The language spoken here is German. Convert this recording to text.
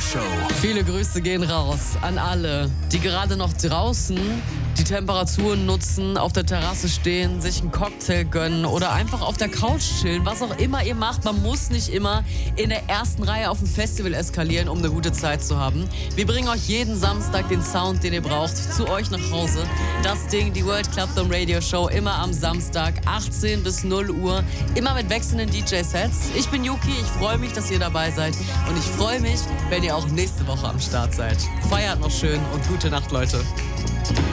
Show. Viele Grüße gehen raus an alle, die gerade noch draußen die Temperaturen nutzen, auf der Terrasse stehen, sich einen Cocktail gönnen oder einfach auf der Couch chillen. Was auch immer ihr macht, man muss nicht immer in der ersten Reihe auf dem Festival eskalieren, um eine gute Zeit zu haben. Wir bringen euch jeden Samstag den Sound, den ihr braucht, zu euch nach Hause. Das Ding, die World Club Dome Radio Show, immer am Samstag, 18 bis 0 Uhr, immer mit wechselnden DJ-Sets. Ich bin Yuki, ich freue mich, dass ihr dabei seid und ich freue mich, wenn ihr auch nächste Woche am Start seid. Feiert noch schön und gute Nacht, Leute.